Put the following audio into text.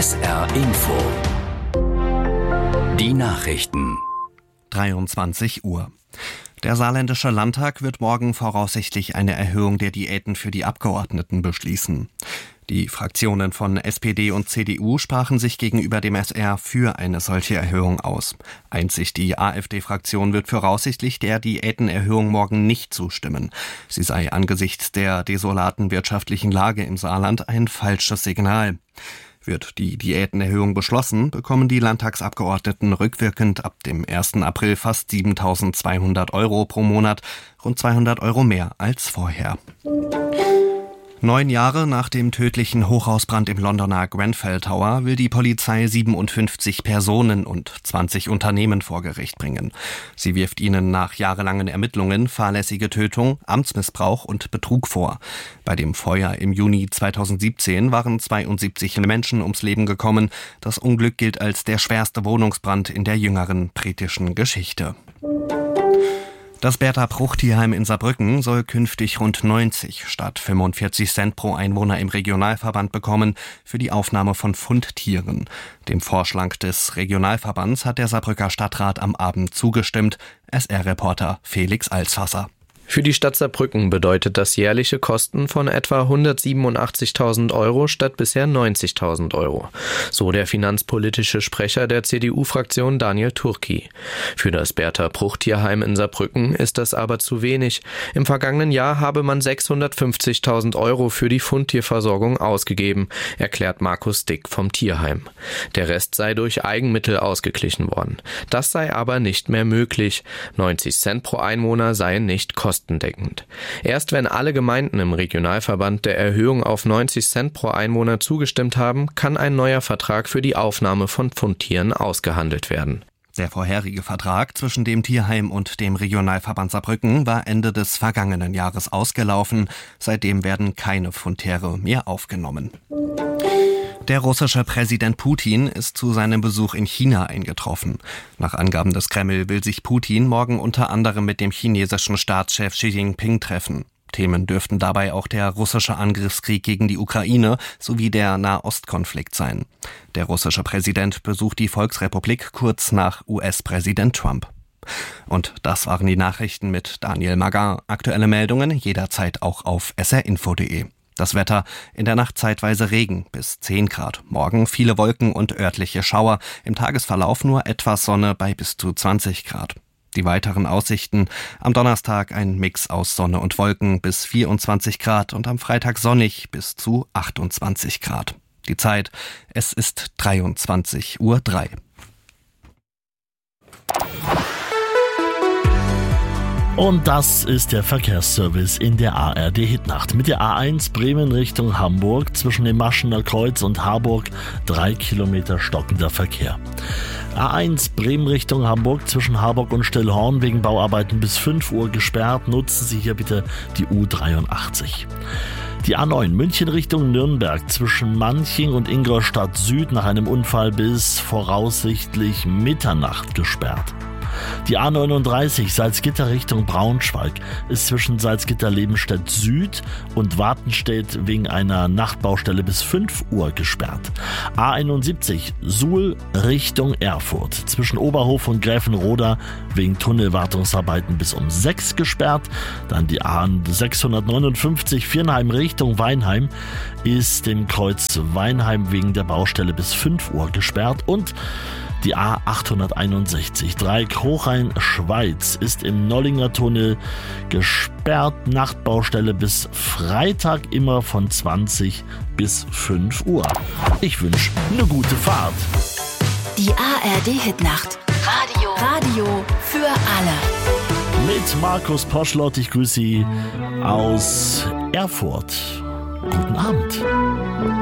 SR Info. Die Nachrichten. 23 Uhr. Der Saarländische Landtag wird morgen voraussichtlich eine Erhöhung der Diäten für die Abgeordneten beschließen. Die Fraktionen von SPD und CDU sprachen sich gegenüber dem SR für eine solche Erhöhung aus. Einzig die AfD-Fraktion wird voraussichtlich der Diätenerhöhung morgen nicht zustimmen. Sie sei angesichts der desolaten wirtschaftlichen Lage im Saarland ein falsches Signal. Wird die Diätenerhöhung beschlossen, bekommen die Landtagsabgeordneten rückwirkend ab dem 1. April fast 7.200 € pro Monat, rund 200 € mehr als vorher. 9 Jahre nach dem tödlichen Hochhausbrand im Londoner Grenfell Tower will die Polizei 57 Personen und 20 Unternehmen vor Gericht bringen. Sie wirft ihnen nach jahrelangen Ermittlungen fahrlässige Tötung, Amtsmissbrauch und Betrug vor. Bei dem Feuer im Juni 2017 waren 72 Menschen ums Leben gekommen. Das Unglück gilt als der schwerste Wohnungsbrand in der jüngeren britischen Geschichte. Das Bertha-Pruch-Tierheim in Saarbrücken soll künftig rund 90 statt 45 Cent pro Einwohner im Regionalverband bekommen für die Aufnahme von Fundtieren. Dem Vorschlag des Regionalverbands hat der Saarbrücker Stadtrat am Abend zugestimmt. SR-Reporter Felix Alsfasser. Für die Stadt Saarbrücken bedeutet das jährliche Kosten von etwa 187.000 € statt bisher 90.000 €. So der finanzpolitische Sprecher der CDU-Fraktion Daniel Turki. Für das Bertha-Pruch-Tierheim in Saarbrücken ist das aber zu wenig. Im vergangenen Jahr habe man 650.000 € für die Fundtierversorgung ausgegeben, erklärt Markus Dick vom Tierheim. Der Rest sei durch Eigenmittel ausgeglichen worden. Das sei aber nicht mehr möglich. 90 Cent pro Einwohner seien nicht kostendeckend. Erst wenn alle Gemeinden im Regionalverband der Erhöhung auf 90 Cent pro Einwohner zugestimmt haben, kann ein neuer Vertrag für die Aufnahme von Fundtieren ausgehandelt werden. Der vorherige Vertrag zwischen dem Tierheim und dem Regionalverband Saarbrücken war Ende des vergangenen Jahres ausgelaufen. Seitdem werden keine Fundtiere mehr aufgenommen. Der russische Präsident Putin ist zu seinem Besuch in China eingetroffen. Nach Angaben des Kreml will sich Putin morgen unter anderem mit dem chinesischen Staatschef Xi Jinping treffen. Themen dürften dabei auch der russische Angriffskrieg gegen die Ukraine sowie der Nahostkonflikt sein. Der russische Präsident besucht die Volksrepublik kurz nach US-Präsident Trump. Und das waren die Nachrichten mit Daniel Magar. Aktuelle Meldungen jederzeit auch auf srinfo.de. Das Wetter: in der Nacht zeitweise Regen bis 10 Grad. Morgen viele Wolken und örtliche Schauer. Im Tagesverlauf nur etwas Sonne bei bis zu 20 Grad. Die weiteren Aussichten: am Donnerstag ein Mix aus Sonne und Wolken bis 24 Grad und am Freitag sonnig bis zu 28 Grad. Die Zeit: es ist 23:03 Uhr. Und das ist der Verkehrsservice in der ARD Hitnacht. Mit der A1 Bremen Richtung Hamburg zwischen dem Maschener Kreuz und Harburg 3 Kilometer stockender Verkehr. A1 Bremen Richtung Hamburg zwischen Harburg und Stillhorn wegen Bauarbeiten bis 5 Uhr gesperrt. Nutzen Sie hier bitte die U83. Die A9 München Richtung Nürnberg zwischen Manching und Ingolstadt Süd nach einem Unfall bis voraussichtlich Mitternacht gesperrt. Die A39 Salzgitter Richtung Braunschweig ist zwischen Salzgitter-Lebenstedt Süd und Wartenstedt wegen einer Nachtbaustelle bis 5 Uhr gesperrt. A71 Suhl Richtung Erfurt zwischen Oberhof und Gräfenroda wegen Tunnelwartungsarbeiten bis um 6 gesperrt. Dann die A659 Viernheim Richtung Weinheim ist im Kreuz Weinheim wegen der Baustelle bis 5 Uhr gesperrt. Und die A861 Dreieck-Hochrhein-Schweiz ist im Nollinger Tunnel gesperrt. Nachtbaustelle bis Freitag immer von 20 bis 5 Uhr. Ich wünsche eine gute Fahrt. Die ARD Hitnacht. Radio für alle. Mit Markus Poschlott. Ich grüße Sie aus Erfurt. Guten Abend.